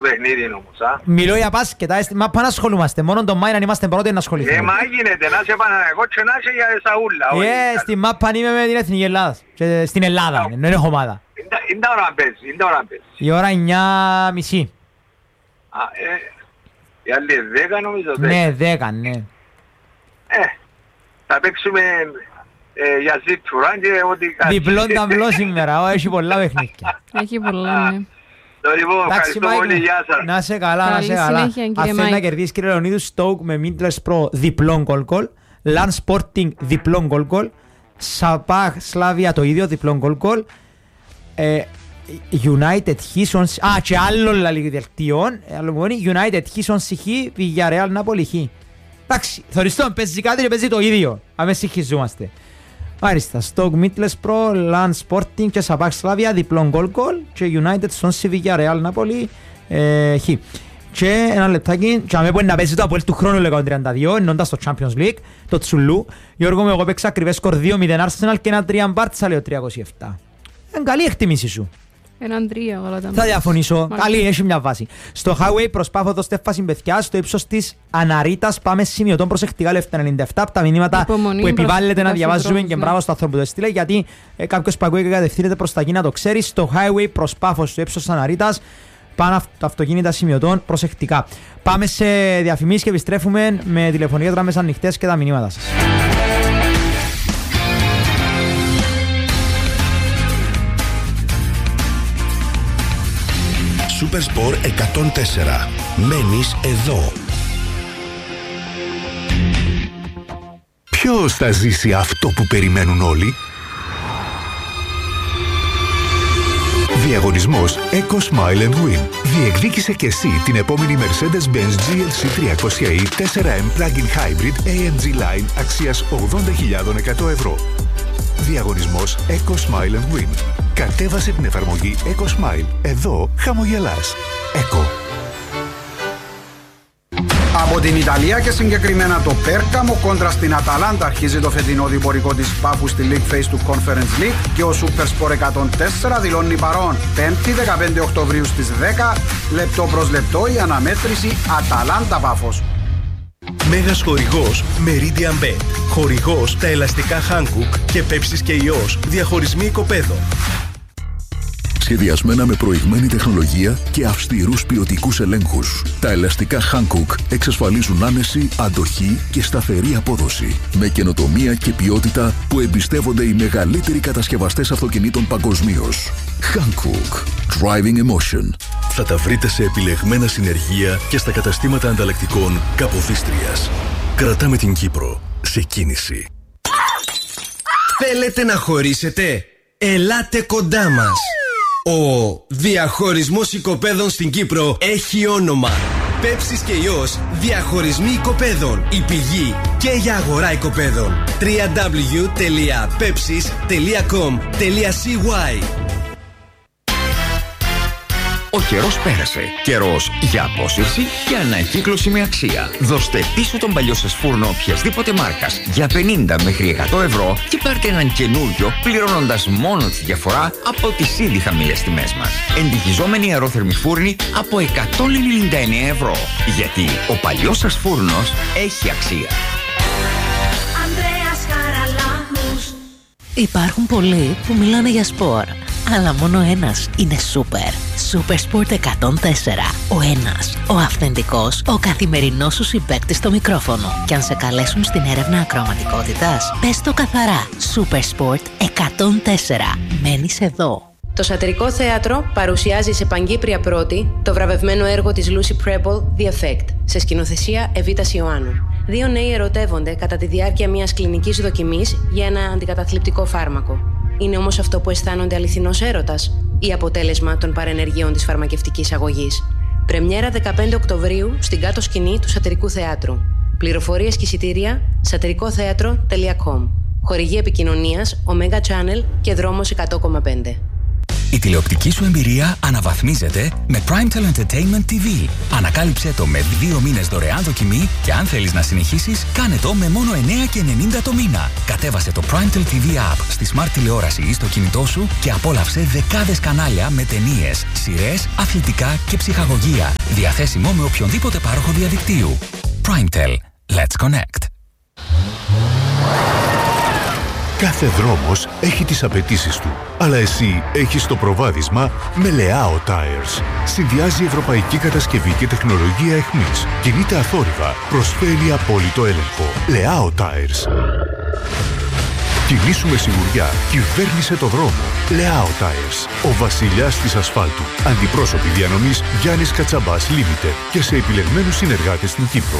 παιχνίδι όμως. Μιλώ για μπάσκετ, μα πάνω ασχολούμαστε. Μόνο τον Μάη να είμαστε πρώτοι να ασχοληθούμε. Μα γίνεται να σε Παναθηναϊκός και να σε για Σαούλα. Στη μάπα είμαι με την Εθνική Ελλάδα. Στην Ελλάδα, δεν έχω ομάδα. Είναι τα ώρα παίζει. Η ώρα 9:30. Η άλλη 10 νομίζω. Ναι, 10, ναι. Θα παίξουμε για ζήτουρα και ό,τι κάτι. Διπλόν ταμπλό σήμερα, έχει πολλά παιχνίδια. Έχει πολλά, ναι. Ευχαριστώ πολύ, γεια σας. Να σε καλά, να σε καλά. Αν θέλει να κερδίσει κύριε Λεωνίδου, Στόουκ με Middlesbrough διπλόν γκολ, Lance Sporting διπλόν γκολ, Σαπάχ Σλάβια το ίδιο διπλόν γκολ, United Χίσον, και άλλο λαλιδελτιών, United Χίσον Σιχή, Villarreal Νάπολη Χί. Εντάξει, θωριστώ, παίζει κάτι και παίζει το ίδιο, αμέσως συγχυζόμαστε. Άριστα, Στόκ Middlesbrough, Lance Sporting και Σαπάχ Σλάβια διπλόν γκολ και United Σόνσι Villarreal Νάπολη Χ. Και ένα λεπτάκι, και αμέ μπορεί να παίζει το Αποέλ του χρόνου λέγω 32, εννοώντας το Champions League, το Τσουλού. Γιώργο μου, εγώ παίξα ακριβές σκορ 2-0 Arsenal και ένα 3 Μπάρτσα, λέω 327. Είναι καλή εκτιμήση σου. Έναν 3, όλα τα. Θα διαφωνήσω. Καλή, έχει μια βάση. Στο Highway προσπάθω το στέφαση παιδιά στο ύψος της Αναρίτας. Πάμε σημειωτών προσεκτικά λεφτά 97 από τα μηνύματα που επιβάλλεται να διαβάζουμε και μπράβο στο άνθρωπο που το έστειλε. Γιατί κάποιος που ακούει και κατευθύνεται προς τα εκεί να το ξέρει. Στο Highway προσπάθω στο ύψος της Αναρίτας. Πάνω τα αυτοκίνητα σημειωτών προσεκτικά. Πάμε σε διαφημίσεις και επιστρέφουμε με τηλεφωνικές γραμμές ανοιχτές και τα μηνύματα σας. Supersport 104. Μένεις εδώ. Ποιος θα ζήσει αυτό που περιμένουν όλοι? Διαγωνισμός Eco Smile and Win. Διεκδίκησε και εσύ την επόμενη Mercedes-Benz GLC 300e 4M Plug-in Hybrid AMG Line αξίας 80.100 ευρώ. Διαγωνισμός Eco Smile and Win. Κατέβασε την εφαρμογή Eco Smile. Εδώ χαμογελάς. Eco. Από την Ιταλία και συγκεκριμένα το Πέρκαμο κόντρα στην Αταλάντα αρχίζει το φετινό διπορικό της Πάφου στη League Phase του Conference League και ο Supersport 104 δηλώνει παρόν. 5η 15 Οκτωβρίου στις 10, λεπτό προς λεπτό η αναμέτρηση Αταλάντα Πάφος. Μέγας χορηγός Meridian Bet. Χορηγός τα ελαστικά Hankook και Πέψης και Ιός. Διαχωρισμοί οικοπαίδων. Σχεδιασμένα με προηγμένη τεχνολογία και αυστηρούς ποιοτικούς ελέγχους. Τα ελαστικά Hankook εξασφαλίζουν άνεση, αντοχή και σταθερή απόδοση. Με καινοτομία και ποιότητα που εμπιστεύονται οι μεγαλύτεροι κατασκευαστές αυτοκινήτων παγκοσμίως. Hankook. Driving Emotion. Θα τα βρείτε σε επιλεγμένα συνεργεία και στα καταστήματα ανταλλακτικών Καποδίστριας. Κρατάμε την Κύπρο σε κίνηση. Θέλετε να χωρίσετε? Ελάτε κοντά μας. Ο διαχωρισμός οικοπαίδων στην Κύπρο έχει όνομα. Πέψης και Ιός, διαχωρισμοί οικοπαίδων. Η πηγή και για αγορά οικοπαίδων. www.pepsis.com.cy. Ο καιρός πέρασε. Καιρός για απόσυρση και ανακύκλωση με αξία. Δώστε πίσω τον παλιό σας φούρνο οποιασδήποτε μάρκας για 50 μέχρι 100 ευρώ και πάρτε έναν καινούριο πληρώνοντας μόνο τη διαφορά από τις ήδη χαμηλές τιμές μας. Εντυχιζόμενοι αερόθερμοι φούρνοι από 199 ευρώ. Γιατί ο παλιός σας φούρνος έχει αξία. Υπάρχουν πολλοί που μιλάνε για σπορ, αλλά μόνο ένας είναι σούπερ. Supersport 104. Ο ένας, ο αυθεντικός, ο καθημερινός σου συμπαίκτης στο μικρόφωνο. Κι αν σε καλέσουν στην έρευνα ακροαματικότητας, πες το καθαρά. Supersport 104. Μένεις εδώ. Το Σατυρικό Θέατρο παρουσιάζει σε παγκύπρια πρώτη το βραβευμένο έργο της Lucy Preble, The Effect, σε σκηνοθεσία Εβίτας Ιωάννου. Δύο νέοι ερωτεύονται κατά τη διάρκεια μιας κλινικής δοκιμής για ένα αντικαταθλιπτικό φάρμακο. Είναι όμως αυτό που αισθάνονται αληθινός έρωτας ή αποτέλεσμα των παρενεργειών της φαρμακευτικής αγωγής? Πρεμιέρα 15 Οκτωβρίου στην κάτω σκηνή του Σατυρικού Θεάτρου. Πληροφορίες και εισιτήρια satirikotheatro.com. Χορηγή επικοινωνίας Omega Channel και δρόμος 100,5. Η τηλεοπτική σου εμπειρία αναβαθμίζεται με Primetel Entertainment TV. Ανακάλυψέ το με 2 μήνες δωρεάν δοκιμή και αν θέλεις να συνεχίσεις, κάνε το με μόνο 9,90 το μήνα. Κατέβασε το Primetel TV App στη Smart τηλεόραση ή στο κινητό σου και απόλαυσε δεκάδες κανάλια με ταινίες, σειρές, αθλητικά και ψυχαγωγία. Διαθέσιμο με οποιονδήποτε πάροχο διαδικτύου. Primetel. Let's connect. Κάθε δρόμος έχει τις απαιτήσεις του, αλλά εσύ έχεις το προβάδισμα με Leao Tires. Συνδυάζει ευρωπαϊκή κατασκευή και τεχνολογία εχμής. Κινείται αθόρυβα, προσφέρει απόλυτο έλεγχο. Leao Tires. Κινήσου με σιγουριά, κυβέρνησε το δρόμο. Leao Tires. Ο βασιλιάς της ασφάλτου. Αντιπρόσωποι διανομής Γιάννης Κατσαμπάς Limited και σε επιλεγμένους συνεργάτες στην Κύπρο.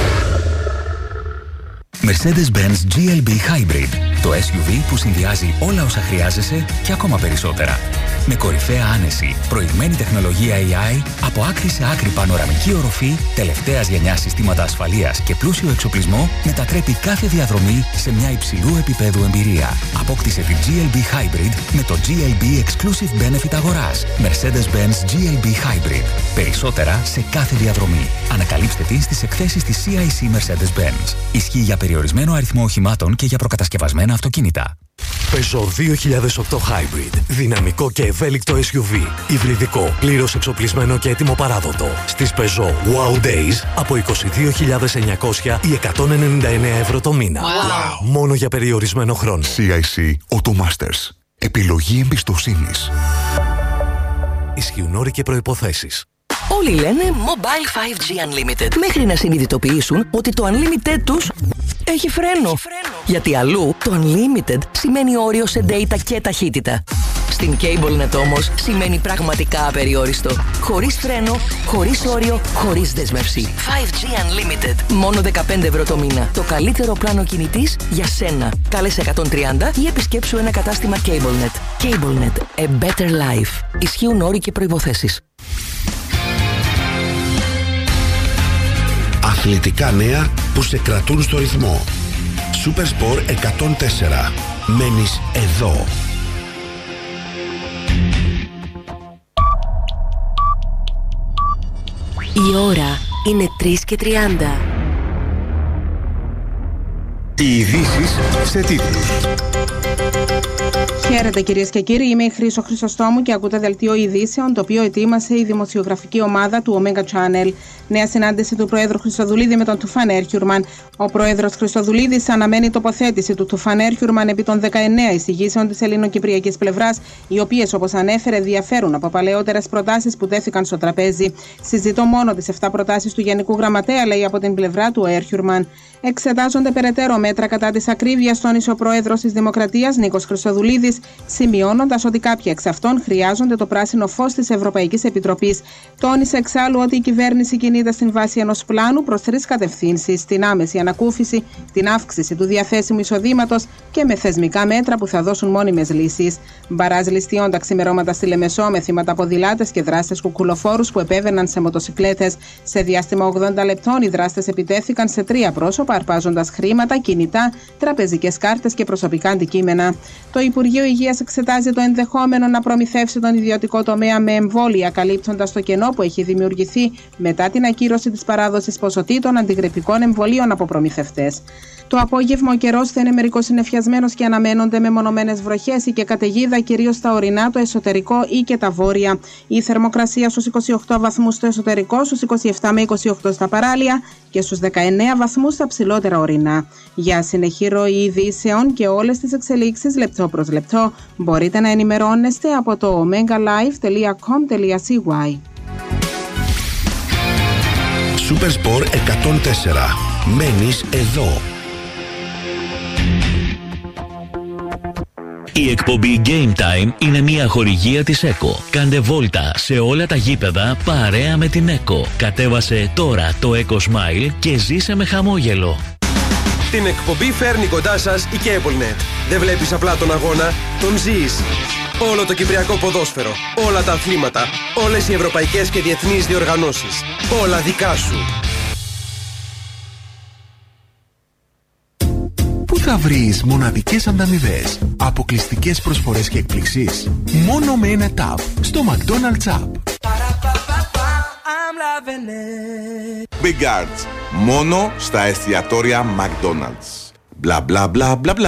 Mercedes-Benz GLB Hybrid. Το SUV που συνδυάζει όλα όσα χρειάζεσαι και ακόμα περισσότερα. Με κορυφαία άνεση, προηγμένη τεχνολογία AI, από άκρη σε άκρη πανοραμική οροφή, τελευταίας γενιάς συστήματα ασφαλείας και πλούσιο εξοπλισμό, μετατρέπει κάθε διαδρομή σε μια υψηλού επίπεδου εμπειρία. Απόκτησε τη GLB Hybrid με το GLB Exclusive Benefit αγοράς. Mercedes-Benz GLB Hybrid. Περισσότερα σε κάθε διαδρομή. Ανακαλύψτε την στις εκθέσεις της CIC Mercedes-Benz. Ισχύει για περιορισμένο αριθμό οχημάτων και για προκατασκευασμένα αυτοκίνητα. Peugeot 2008 Hybrid. Δυναμικό και ευέλικτο SUV. Υβριδικό, πλήρως εξοπλισμένο και έτοιμο παράδοτο. Στις Peugeot Wow Days από 22.900 ή 199 ευρώ το μήνα. Wow. Μόνο για περιορισμένο χρόνο. CIC Automasters. Επιλογή εμπιστοσύνης. Ισχύουν όροι και προϋποθέσεις. Όλοι λένε Mobile 5G Unlimited μέχρι να συνειδητοποιήσουν ότι το Unlimited τους έχει φρένο. Γιατί αλλού το Unlimited σημαίνει όριο σε data και ταχύτητα. Στην CableNet όμως σημαίνει πραγματικά απεριόριστο. Χωρίς φρένο, χωρίς όριο, χωρίς δέσμευση. 5G Unlimited. Μόνο 15 ευρώ το μήνα. Το καλύτερο πλάνο κινητής για σένα. Κάλεσε 130 ή επισκέψου ένα κατάστημα CableNet. CableNet. A better life. Ισχύουν όροι και προϋποθέσεις. Αθλητικά νέα που σε κρατούν στο ρυθμό. Supersport 104. Μένεις εδώ. Η ώρα είναι 3:30. Οι ειδήσεις σε τίτλους. Χαίρετε κυρίες και κύριοι, είμαι η Χρύσο Χρυσοστόμου και ακούτε δελτίο ειδήσεων, το οποίο ετοίμασε η δημοσιογραφική ομάδα του Omega Channel. Νέα συνάντηση του Προέδρου Χριστοδουλίδη με τον Τουφάν Έρχιουρμαν. Ο Πρόεδρος Χριστοδουλίδης αναμένει τοποθέτηση του Τουφάν Έρχιουρμαν επί των 19 εισηγήσεων της ελληνοκυπριακής πλευράς, οι οποίες, όπως ανέφερε, διαφέρουν από παλαιότερες προτάσεις που τέθηκαν στο τραπέζι. Συζητώ μόνο τις 7 προτάσεις του Γενικού Γραμματέα, λέει από την πλευρά του Έρχιουρμαν. Εξετάζονται περαιτέρω μέτρα κατά της ακρίβειας, τόνισε ο Πρόεδρος της Δημοκρατίας Νίκος Χρυσοδουλίδης, σημειώνοντας ότι κάποια εξ αυτών χρειάζονται το πράσινο φως της Ευρωπαϊκής Επιτροπής. Τόνισε εξάλλου ότι η κυβέρνηση κινείται στην βάση ενός πλάνου προς 3 κατευθύνσεις: την άμεση ανακούφιση, την αύξηση του διαθέσιμου εισοδήματος και με θεσμικά μέτρα που θα δώσουν μόνιμες λύσεις. Μπαράζ ληστείων τα ξημερώματα στη Λεμεσό με θύματα ποδηλάτες και δράστες κουκουλοφόρους που επέβαιναν σε μοτοσικλέτες. Σε διάστημα 80 λεπτών οι δράστες επιτέθηκαν σε 3 πρόσωπα, αρπάζοντας χρήματα, κινητά, τραπεζικές κάρτες και προσωπικά αντικείμενα. Το Υπουργείο Υγείας εξετάζει το ενδεχόμενο να προμηθεύσει τον ιδιωτικό τομέα με εμβόλια, καλύπτοντας το κενό που έχει δημιουργηθεί μετά την ακύρωση της παράδοσης ποσοτήτων αντιγρυπικών εμβολίων από προμηθευτές. Το απόγευμα ο καιρός θα είναι μερικώς συννεφιασμένος και αναμένονται μεμονωμένες βροχές ή και καταιγίδα, κυρίως στα ορεινά, το εσωτερικό ή και τα βόρεια. Η θερμοκρασία στους 28 βαθμούς στο εσωτερικό, στους 27 με 28 στα παράλια και στους 19 βαθμούς στα ψηλότερα ορεινά. Για συνεχή ροή ειδήσεων και όλες τις εξελίξεις λεπτό προς λεπτό μπορείτε να ενημερώνεστε από το omegalive.com.cy. Supersport 104. Μένεις εδώ. Η εκπομπή Game Time είναι μια χορηγία της ΕΚΟ. Κάντε βόλτα σε όλα τα γήπεδα παρέα με την ΕΚΟ. Κατέβασε τώρα το ECO Smile και ζήσε με χαμόγελο. Την εκπομπή φέρνει κοντά σας η CableNet. Δεν βλέπεις απλά τον αγώνα, τον ζεις. Όλο το κυπριακό ποδόσφαιρο, όλα τα αθλήματα, όλες οι ευρωπαϊκές και διεθνείς διοργανώσεις. Όλα δικά σου. θα βρεις μοναδικές ανταμοιβές, αποκλειστικές προσφορές και εκπληξίες. Μόνο με ένα tap στο McDonald's App. Big Arts. Μόνο στα εστιατόρια McDonald's. Μπλα μπλα μπλα μπλα μπλα.